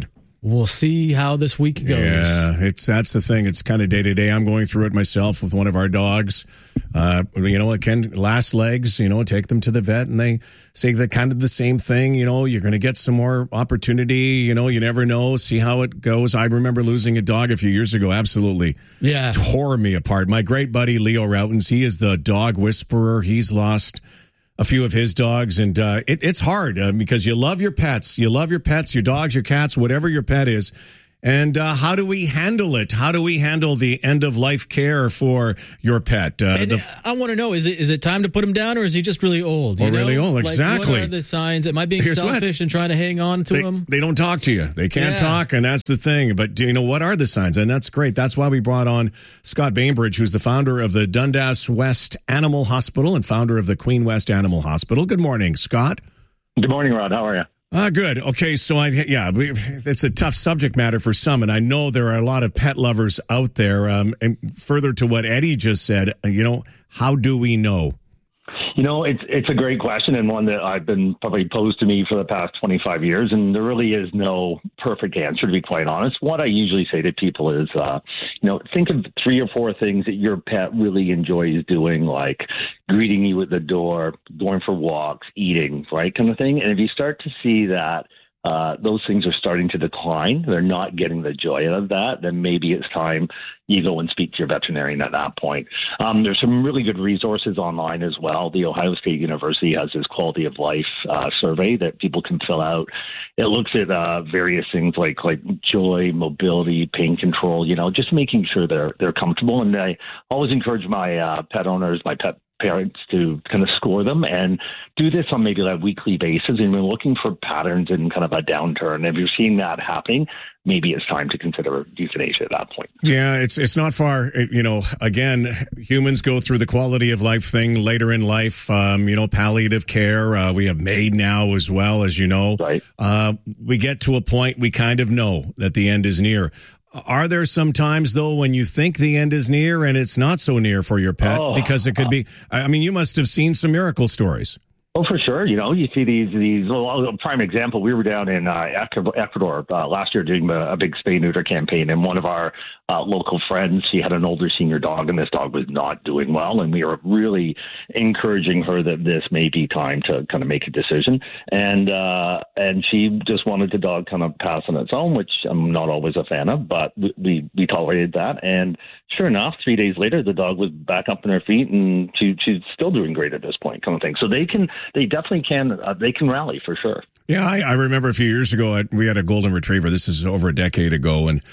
we'll see how this week goes. Yeah, it's that's the thing. It's kind of day to day. I'm going through it myself with one of our dogs. Uh, you know, it can last legs. You know, take them to the vet, and they say that kind of the same thing. You know, you're going to get some more opportunity. You know, you never know. See how it goes. I remember losing a dog a few years ago. Absolutely, yeah, tore me apart. My great buddy Leo Routens. He is the dog whisperer. He's lost a few of his dogs, and uh, it, it's hard uh, because you love your pets. You love your pets, your dogs, your cats, whatever your pet is. And uh, how do we handle it? How do we handle the end of life care for your pet? Uh, and the, I want to know: is it is it time to put him down, or is he just really old? You or know? really old? Like, exactly. What are the signs? Am I being Here's selfish what. and trying to hang on to they, him? They don't talk to you. They can't Yeah. talk, and that's the thing. But do you know what are the signs? And that's great. That's why we brought on Scott Bainbridge, who's the founder of the Dundas West Animal Hospital and founder of the Queen West Animal Hospital. Good morning, Scott. Good morning, Rod. How are you? Ah, good. Okay, so I yeah, we, it's a tough subject matter for some, and I know there are a lot of pet lovers out there. Um, and further to what Eddie just said, you know, how do we know? You know, it's it's a great question, and one that I've been probably posed to me for the past twenty-five years, and there really is no perfect answer, to be quite honest. What I usually say to people is, uh, you know, think of three or four things that your pet really enjoys doing, like greeting you at the door, going for walks, eating, right, kind of thing. And if you start to see that uh, those things are starting to decline, they're not getting the joy out of that, then maybe it's time you go and speak to your veterinarian at that point. Um, there's some really good resources online as well. The Ohio State University has this quality of life uh, survey that people can fill out. It looks at uh, various things like like joy, mobility, pain control, you know, just making sure they're they're comfortable. And I always encourage my uh, pet owners, my pet parents to kind of score them and do this on maybe like a weekly basis. And we're looking for patterns in kind of a downturn. If you're seeing that happening, maybe it's time to consider euthanasia at that point. Yeah, it's it's not far. You know, again, humans go through the quality of life thing later in life. Um, you know, palliative care. Uh, we have MAID now as well, as you know. Right. Uh, we get to a point we kind of know that the end is near. Are there some times, though, when you think the end is near and it's not so near for your pet? Oh, because it could be, I mean, you must have seen some miracle stories. Oh, for sure. You know, you see these, these, well, a prime example, we were down in uh, Ecuador uh, last year doing a, a big spay-neuter campaign, and one of our uh, local friends, she had an older senior dog, and this dog was not doing well, and we were really encouraging her that this may be time to kind of make a decision, and uh, and she just wanted the dog kind of pass on its own, which I'm not always a fan of, but we, we tolerated that, and sure enough, three days later, the dog was back up on her feet, and she, she's still doing great at this point, kind of thing. So they can... They definitely can. Uh, they can rally for sure. Yeah, I, I remember a few years ago, I, we had a golden retriever. This is over a decade ago, and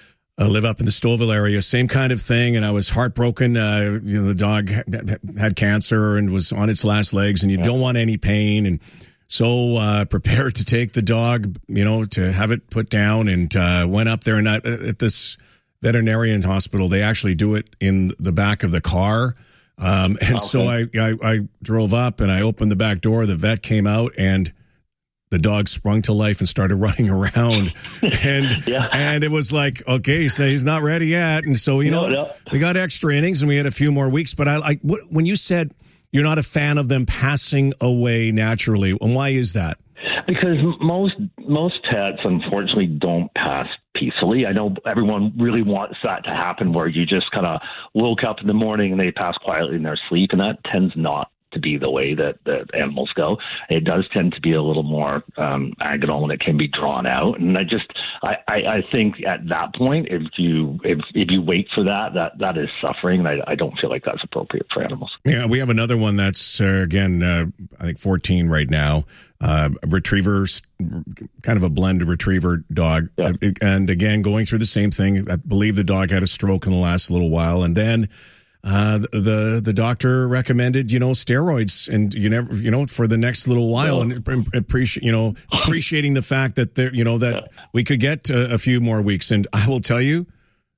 I live up in the Stouffville area. Same kind of thing, and I was heartbroken. Uh, you know, the dog had cancer and was on its last legs, and you yeah. don't want any pain, and so uh, prepared to take the dog, you know, to have it put down, and uh, went up there, and I, at this veterinarian hospital, they actually do it in the back of the car. Um, and okay. so I, I, I drove up and I opened the back door. The vet came out and the dog sprung to life and started running around. And yeah. and it was like, okay, so he's not ready yet. And so, you know, no, no. we got extra innings and we had a few more weeks. But I like when you said you're not a fan of them passing away naturally. And why is that? Because most most pets, unfortunately, don't pass peacefully. I know everyone really wants that to happen where you just kind of woke up in the morning and they pass quietly in their sleep, and that tends not to be the way that, that animals go. It does tend to be a little more um, agonal, and it can be drawn out. And I just, I, I, I think at that point, if you if if you wait for that, that that is suffering, and I, I don't feel like that's appropriate for animals. Yeah, we have another one that's uh, again, uh, I think fourteen right now. Uh, retrievers, kind of a blend retriever dog, yeah. and again going through the same thing. I believe the dog had a stroke in the last little while, and then. Uh, the the doctor recommended, you know, steroids, and you never, you know, for the next little while, and appreciate, you know, appreciating the fact that there, you know, that we could get a, a few more weeks. And I will tell you,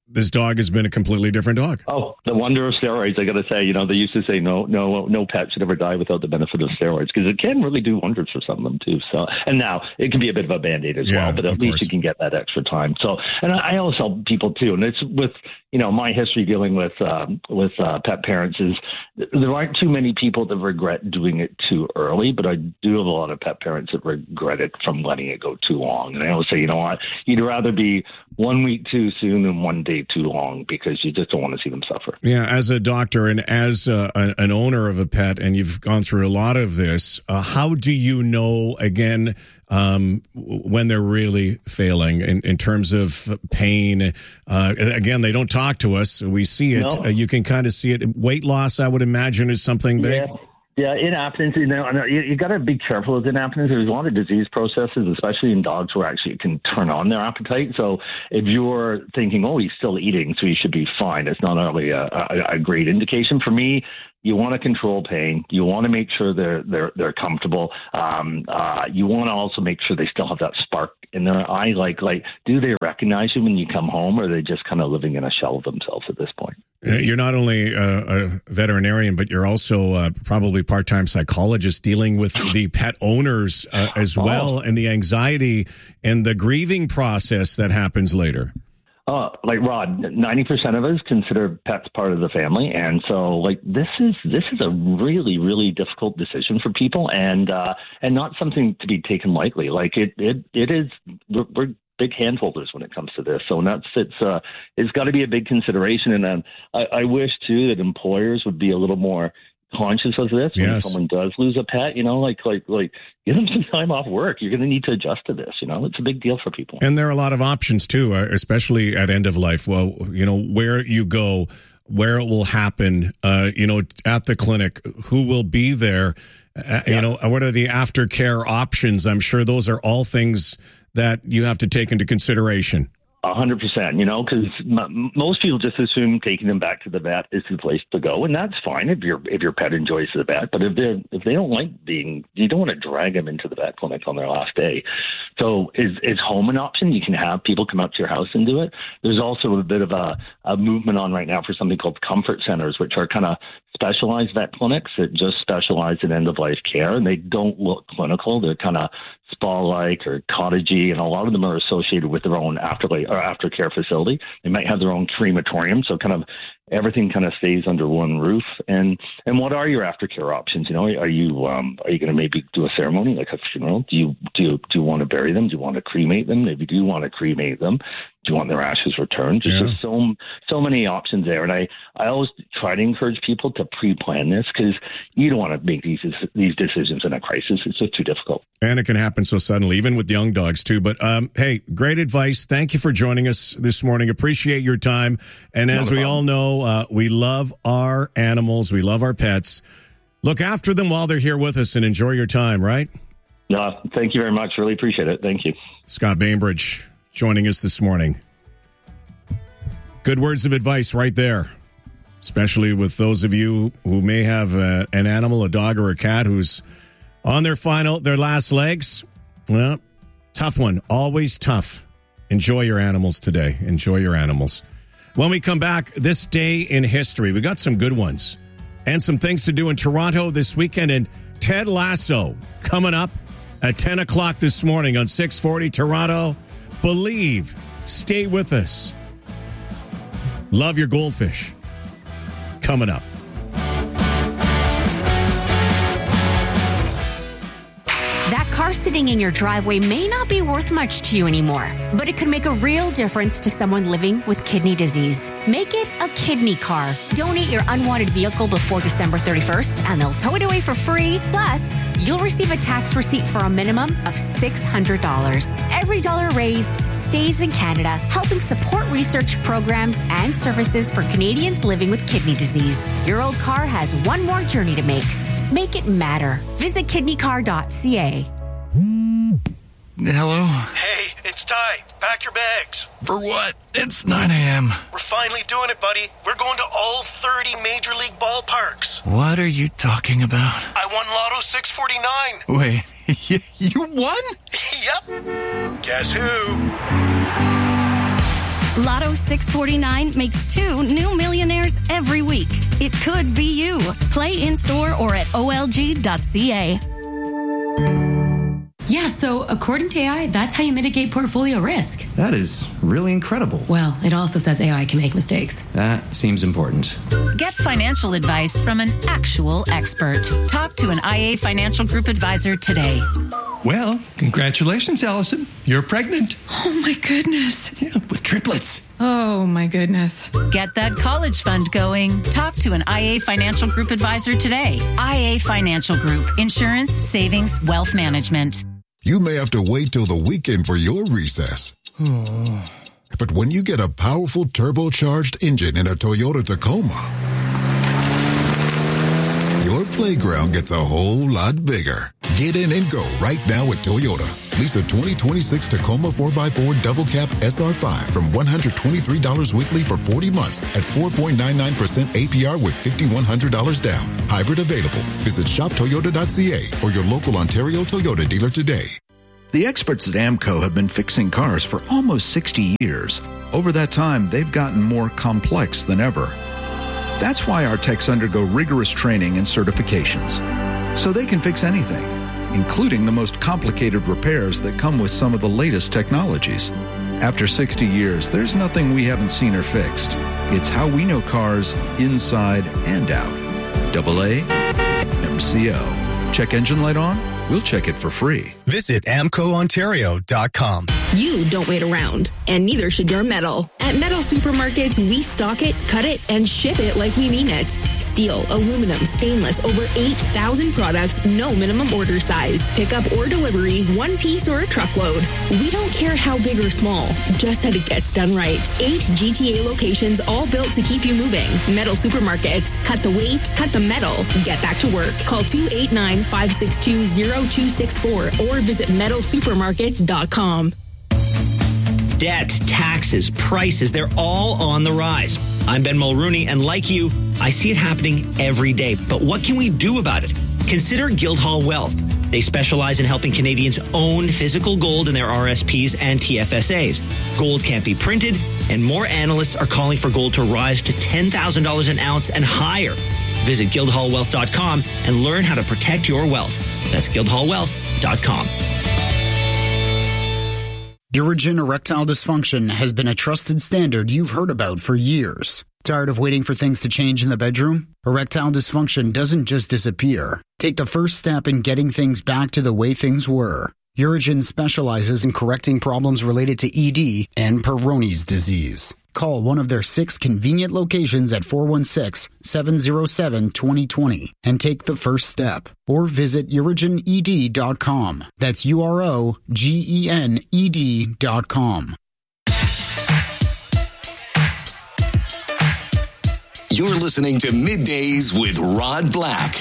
this dog has been a completely different dog. Oh, the wonder of steroids. I got to say, you know, they used to say no, no, no pet should ever die without the benefit of steroids because it can really do wonders for some of them too. So, and now it can be a bit of a Band-Aid as Yeah, well, but at of least course. you can get that extra time. So, and I always tell people too, and it's with, you know, my history dealing with, um, with uh, pet parents is there aren't too many people that regret doing it too early, but I do have a lot of pet parents that regret it from letting it go too long. And I always say, you know what, you'd rather be one week too soon than one day too long because you just don't want to see them suffer. Yeah, as a doctor and as uh, an, an owner of a pet, and you've gone through a lot of this, uh, how do you know, again, um, when they're really failing in, in terms of pain? Uh, again, they don't talk to us. We see it. No. Uh, you can kind of see it. Weight loss, I would imagine, is something big. Yeah. Yeah, inaptence, you know, you, you got to be careful with inaptence. There's a lot of disease processes, especially in dogs, where actually it can turn on their appetite. So if you're thinking, oh, he's still eating, so he should be fine, it's not really a, a, a great indication. For me, you want to control pain. You want to make sure they're they're they're comfortable. Um, uh, you want to also make sure they still have that spark in their eye. Like like, do they recognize you when you come home, or are they just kind of living in a shell of themselves at this point? You're not only uh, a veterinarian, but you're also uh, probably part-time psychologist dealing with the pet owners uh, as well, and the anxiety and the grieving process that happens later. Uh, like Rod, ninety percent of us consider pets part of the family. And so like this is this is a really, really difficult decision for people and uh, and not something to be taken lightly. Like it it, it is we're, we're big handholders when it comes to this. So that's it's uh, it's got to be a big consideration. And um, I, I wish too that employers would be a little more conscious of this when Yes. someone does lose a pet, you know, like like like give them some time off work. You're going to need to adjust to this, you know. It's a big deal for people. And there are a lot of options too, uh, especially at end of life. Well, you know, where you go, where it will happen, uh, you know, at the clinic, who will be there, uh, you know, what are the aftercare options? I'm sure those are all things that you have to take into consideration. A hundred percent, you know, because m- most people just assume taking them back to the vet is the place to go, and that's fine if your if your pet enjoys the vet. But if they if they don't like being, you don't want to drag them into the vet clinic on their last day. So is is home an option? You can have people come up to your house and do it. There's also a bit of a, a movement on right now for something called comfort centers, which are kind of specialized vet clinics that just specialize in end of life care, and they don't look clinical. They're kind of spa-like or cottagey, and a lot of them are associated with their own afterlife or aftercare facility. They might have their own crematorium, so kind of everything kind of stays under one roof. And and what are your aftercare options? You know, are you um, are you going to maybe do a ceremony like a funeral? Do you do you, do you want to bury them? Do you want to cremate them? Maybe do you want to cremate them? Do you want their ashes returned? There's Yeah. just so so many options there, and I, I always try to encourage people to pre-plan this because you don't want to make these these decisions in a crisis. It's just too difficult. And it can happen so suddenly, even with young dogs too. But um, hey, great advice. Thank you for joining us this morning. Appreciate your time. And as we all know, uh, we love our animals. We love our pets. Look after them while they're here with us and enjoy your time, right? No, thank you very much. Really appreciate it. Thank you. Scott Bainbridge joining us this morning. Good words of advice right there, especially with those of you who may have uh, an animal, a dog or a cat who's on their final, their last legs. Well, tough one. Always tough. Enjoy your animals today. Enjoy your animals. When we come back, this day in history, we got some good ones and some things to do in Toronto this weekend. And Ted Lasso coming up at ten o'clock this morning on six forty Toronto. Believe. Stay with us. Love your goldfish. Coming up. That car sitting in your driveway may not be worth much to you anymore, but it could make a real difference to someone living with kidney disease. Make it a kidney car. Donate your unwanted vehicle before December thirty-first, and they'll tow it away for free. Plus, you'll receive a tax receipt for a minimum of six hundred dollars. Every dollar raised stays in Canada, helping support research programs and services for Canadians living with kidney disease. Your old car has one more journey to make. Make it matter. Visit kidney car dot c a. Hello? Hey, it's Ty. Pack your bags. For what? It's nine a.m. We're finally doing it, buddy. We're going to all thirty Major League ballparks. What are you talking about? I won Lotto six forty-nine. Wait, you won? Yep. Guess who? Lotto six forty-nine makes two new millionaires every week. It could be you. Play in-store or at O L G dot C A. Yeah, so according to A I, that's how you mitigate portfolio risk. That is really incredible. Well, it also says A I can make mistakes. That seems important. Get financial advice from an actual expert. Talk to an I A Financial Group advisor today. Well, congratulations, Allison. You're pregnant. Oh, my goodness. Yeah, with triplets. Oh, my goodness. Get that college fund going. Talk to an I A Financial Group advisor today. I A Financial Group. Insurance, savings, wealth management. You may have to wait till the weekend for your recess. But when you get a powerful turbocharged engine in a Toyota Tacoma, your playground gets a whole lot bigger. Get in and go right now at Toyota. Lease a twenty twenty-six Tacoma four by four Double Cab S R five from one hundred twenty-three dollars weekly for forty months at four point nine nine percent A P R with five thousand one hundred dollars down. Hybrid available. Visit shop toyota dot c a or your local Ontario Toyota dealer today. The experts at AMCO have been fixing cars for almost sixty years. Over that time, they've gotten more complex than ever. That's why our techs undergo rigorous training and certifications, so they can fix anything, including the most complicated repairs that come with some of the latest technologies. After sixty years, there's nothing we haven't seen or fixed. It's how we know cars inside and out. Double A, M C O. Check engine light on? We'll check it for free. Visit amco ontario dot com. You don't wait around, and neither should your metal. At Metal Supermarkets, we stock it, cut it, and ship it like we mean it. Steel, aluminum, stainless, over eight thousand products, no minimum order size. Pickup or delivery, one piece or a truckload. We don't care how big or small, just that it gets done right. Eight G T A locations, all built to keep you moving. Metal Supermarkets. Cut the weight, cut the metal, get back to work. Call two eight nine, five six two, zero two six four or visit metal supermarkets dot com. Debt, taxes, prices, they're all on the rise. I'm Ben Mulrooney, and like you, I see it happening every day. But what can we do about it? Consider Guildhall Wealth. They specialize in helping Canadians own physical gold in their R S Ps and T F S As. Gold can't be printed, and more analysts are calling for gold to rise to ten thousand dollars an ounce and higher. Visit guildhall wealth dot com and learn how to protect your wealth. That's guildhall wealth dot com. Urigen erectile dysfunction has been a trusted standard you've heard about for years. Tired of waiting for things to change in the bedroom? Erectile dysfunction doesn't just disappear. Take the first step in getting things back to the way things were. Urigen specializes in correcting problems related to E D and Peyronie's disease. Call one of their six convenient locations at four one six, seven zero seven, two zero two zero and take the first step. Or visit urigen e d dot com. That's U R O G E N E D dot com. You're listening to Middays with Rod Black.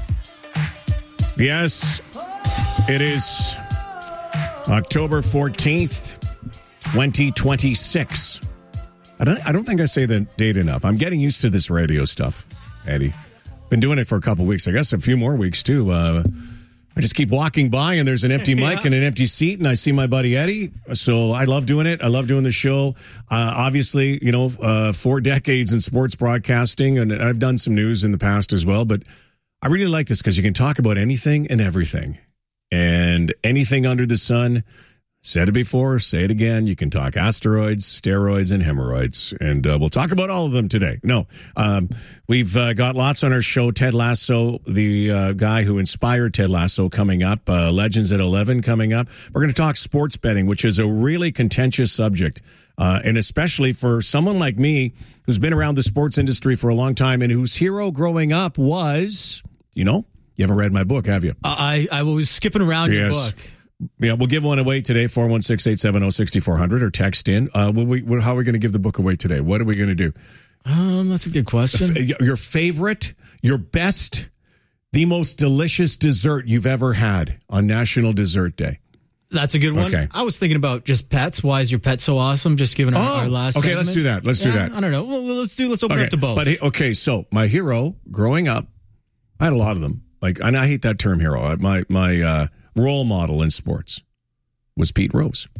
Yes, it is October fourteenth, twenty twenty-six. I don't, I don't think I say the date enough. I'm getting used to this radio stuff, Eddie. Been doing it for a couple weeks. I guess a few more weeks, too. Uh, I just keep walking by, and there's an empty yeah. mic and an empty seat, and I see my buddy Eddie. So I love doing it. I love doing the show. Uh, obviously, you know, uh, four decades in sports broadcasting, and I've done some news in the past as well. But I really like this because you can talk about anything and everything. And anything under the sun. Said it before, say it again. You can talk asteroids, steroids, and hemorrhoids. And uh, we'll talk about all of them today. No, um, we've uh, got lots on our show. Ted Lasso, the uh, guy who inspired Ted Lasso, coming up. Uh, Legends at eleven coming up. We're going to talk sports betting, which is a really contentious subject. Uh, and especially for someone like me who's been around the sports industry for a long time and whose hero growing up was, you know, you haven't read my book, have you? Uh, I, I was skipping around yes. your book. Yeah, we'll give one away today, four one six, eight seven zero, six four zero zero, or text in. Uh, will we, how are we going to give the book away today? What are we going to do? Um, that's a good question. Your favorite, your best, the most delicious dessert you've ever had on National Dessert Day. That's a good one. Okay. I was thinking about just pets. Why is your pet so awesome? Just given our, oh, our last Okay, segment. let's do that. Let's yeah, do that. I don't know. Well, let's do, let's open okay. up to both. But, okay, so my hero growing up, I had a lot of them. Like, and I hate that term hero. My, my uh, role model in sports was Pete Rose.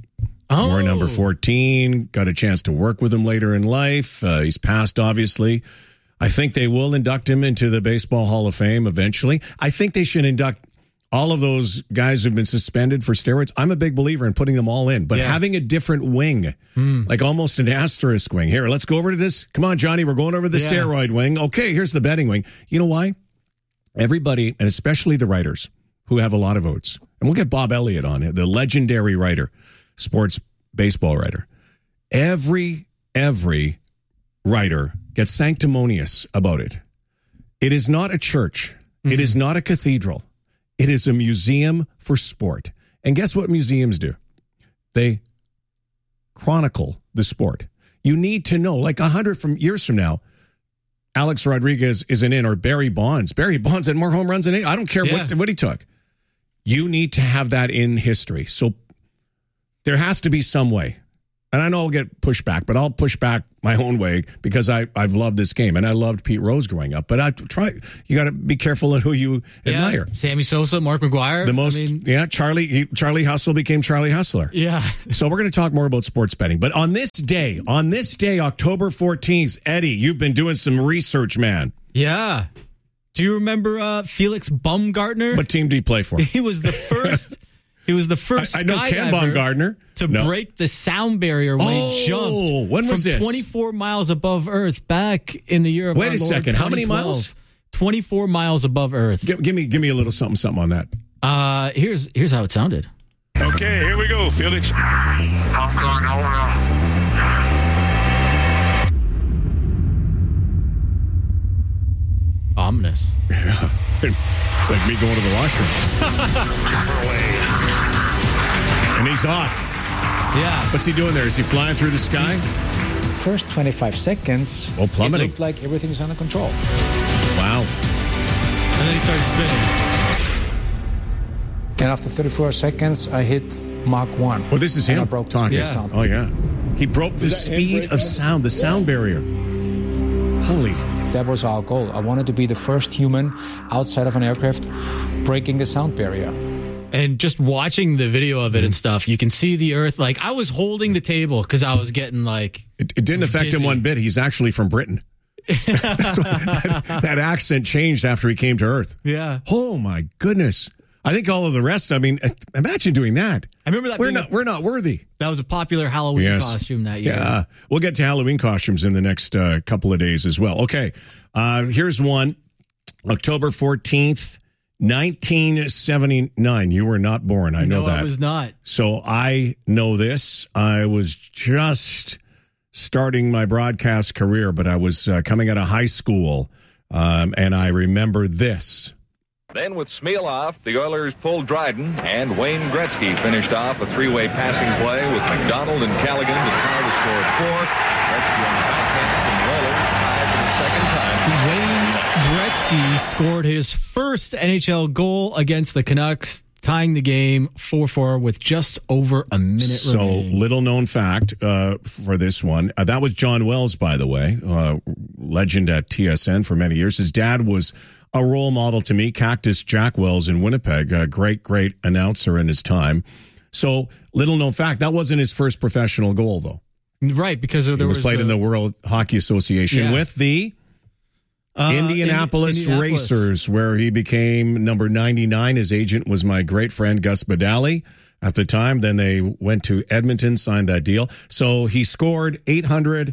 Oh. Wore number fourteen, got a chance to work with him later in life. Uh, he's passed, obviously. I think they will induct him into the Baseball Hall of Fame eventually. I think they should induct all of those guys who've been suspended for steroids. I'm a big believer in putting them all in, but yeah. having a different wing, mm. like almost an asterisk wing. Here, let's go over to this. Come on, Johnny, we're going over the yeah. steroid wing. Okay, here's the betting wing. You know why? Everybody, and especially the writers who have a lot of votes, and we'll get Bob Elliott on it, the legendary writer, sports baseball writer. Every, every writer gets sanctimonious about it. It is not a church. Mm-hmm. It is not a cathedral. It is a museum for sport. And guess what museums do? They chronicle the sport. You need to know, like a hundred from years from now, Alex Rodriguez isn't in, or Barry Bonds. Barry Bonds had more home runs than any. I don't care yeah. what, what he took. You need to have that in history. So there has to be some way. And I know I'll get pushback, but I'll push back my own way because I, I've loved this game. And I loved Pete Rose growing up. But I try, you got to be careful of who you yeah. admire. Sammy Sosa, Mark McGwire. The most, I mean, yeah, Charlie, he, Charlie Hustle became Charlie Hustler. Yeah. So we're going to talk more about sports betting. But on this day, on this day, October fourteenth, Eddie, you've been doing some research, man. Yeah. Do you remember uh, Felix Baumgartner? What team did he play for? He was the first... He was the first I, I know Ken Baumgartner to no. break the sound barrier when oh, he jumped when was from this? twenty-four miles above Earth back in the year of Wait our a Lord, second. How many miles? twenty-four miles above Earth. Give, give me give me a little something something on that. Uh, here's here's how it sounded. Okay, here we go, Felix. Ominous. Yeah. It's like me going to the washroom. And he's off. Yeah. What's he doing there? Is he flying through the sky? He's, first twenty-five seconds, oh, plummeting. It looked like everything's under control. Wow. And then he started spinning. And after thirty-four seconds, I hit Mach one. Well, this is him I broke the talking. speed of sound. Oh, yeah. He broke the speed of sound, the sound barrier. Holy. That was our goal. I wanted to be the first human outside of an aircraft breaking the sound barrier. And just watching the video of it mm. and stuff, you can see the Earth. Like, I was holding the table because I was getting, like... It, it didn't affect dizzy. him one bit. He's actually from Britain. That's what, that, that accent changed after he came to Earth. Yeah. Oh, my goodness. I think all of the rest, I mean, imagine doing that. I remember that. We're not, a, we're not worthy. That was a popular Halloween yes. costume that year. Yeah. We'll get to Halloween costumes in the next uh, couple of days as well. Okay. Uh, here's one. October fourteenth, nineteen seventy-nine. You were not born. I know no, that. I was not. So I know this. I was just starting my broadcast career, but I was uh, coming out of high school, um, and I remember this. Then with Smeal off, the Oilers pulled Dryden, and Wayne Gretzky finished off a three-way passing play with McDonald and Callaghan to tie the score at four. Gretzky on the backhand, and the Oilers tied for the second time. Wayne Gretzky scored his first N H L goal against the Canucks, tying the game four four with just over a minute so, remaining. So, little known fact uh, for this one. Uh, that was John Wells, by the way, uh, legend at T S N for many years. His dad was a role model to me, Cactus Jack Wells in Winnipeg, a great, great announcer in his time. So, little known fact, that wasn't his first professional goal, though. Right, because there he was, was played the, in the World Hockey Association yeah. with the uh, Indianapolis, Indianapolis Racers, where he became number ninety-nine. His agent was my great friend Gus Badali at the time. Then they went to Edmonton, signed that deal. So he scored eight hundred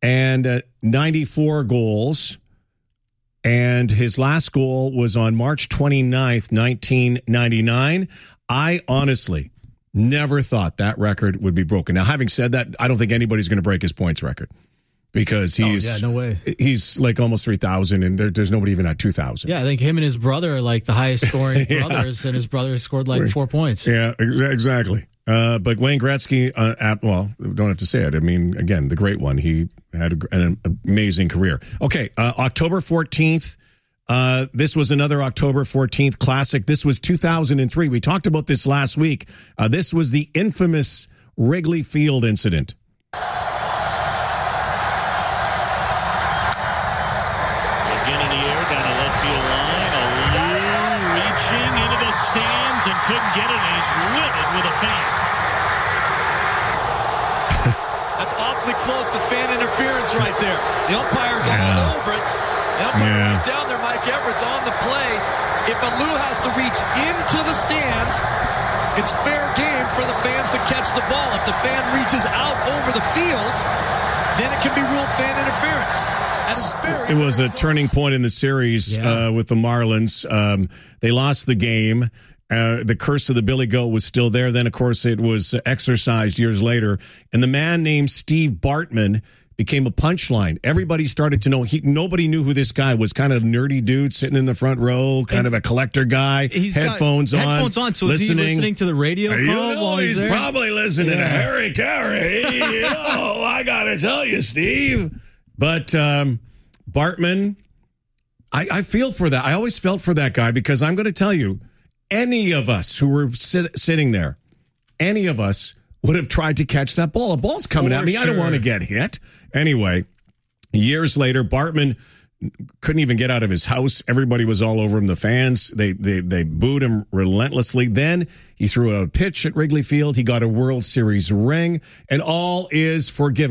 ninety-four goals. And his last goal was on March twenty-ninth, nineteen ninety-nine. I honestly never thought that record would be broken. Now, having said that, I don't think anybody's going to break his points record because he's oh, yeah, no way. He's like almost three thousand, and there, there's nobody even at two thousand. Yeah, I think him and his brother are like the highest scoring yeah. brothers, and his brother scored like four points. Yeah, exactly. Uh, but Wayne Gretzky, uh, at, well, don't have to say it. I mean, again, the great one. He had a, an amazing career. Okay, uh, October fourteenth. Uh, this was another October fourteenth classic. This was two thousand three. We talked about this last week. Uh, this was the infamous Wrigley Field incident. Again in the air, down the left field line. Alou reaching into the stands and couldn't get it, and he's livid with a fan. That's awfully close to fan interference right there. The umpire's Yeah. all over it. The umpire Yeah. right down there, Mike Everett's on the play. If Alou has to reach into the stands, it's fair game for the fans to catch the ball. If the fan reaches out over the field, then it can be ruled fan interference. That's very, It was a turning point in the series Yeah. uh, with the Marlins. Um, they lost the game. Uh, the curse of the Billy Goat was still there. Then, of course, it was exorcised years later. And the man named Steve Bartman became a punchline. Everybody started to know. He, nobody knew who this guy was. Kind of nerdy dude sitting in the front row, kind of a collector guy. He's headphones got on. Headphones on. So is he listening to the radio You call know, while he's, he's there? probably listening Yeah. to Harry Carey. You know, I got to tell you, Steve. But um, Bartman, I, I feel for that. I always felt for that guy because I'm going to tell you, any of us who were sit, sitting there, any of us would have tried to catch that ball. A ball's coming For at me. I don't sure. want to get hit. Anyway, years later, Bartman couldn't even get out of his house. Everybody was all over him. The fans, they they they booed him relentlessly. Then he threw a pitch at Wrigley Field. He got a World Series ring, and all is forgiven.